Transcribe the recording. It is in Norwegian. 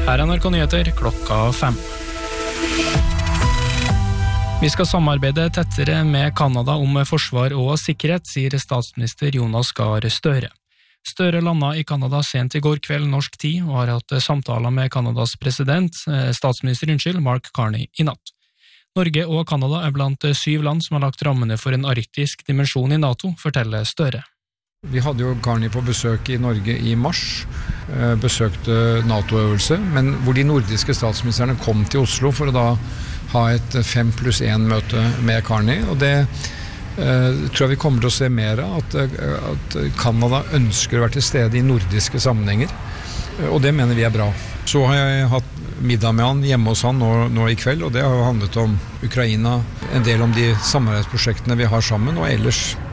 Her er NRK Nyheter 5:00. Vi skal samarbeide tettere med Kanada om forsvar og sikkerhet, sier statsminister Jonas Gahr Støre. Støre landet i Kanada sent i går kveld norsk tid og har hatt samtaler med Kanadas statsminister Mark Carney i natt. Norge og Kanada er blant 7 land som har lagt rammene for en arktisk dimensjon i NATO, forteller Støre. Vi hadde jo Carney på besøk i Norge i mars, besøkte NATO-øvelse, men hvor de nordiske statsministerne kom til Oslo for å da ha et 5+1-møte med Carney, og det tror jeg vi kommer til å se mer av, at Kanada ønsker å være til stede i nordiske sammenhenger, og det mener vi er bra. Så har jeg hatt middag med han hjemme hos han nå i kveld, og det har jo handlet om Ukraina, en del om de samarbeidsprosjektene vi har sammen, og ellers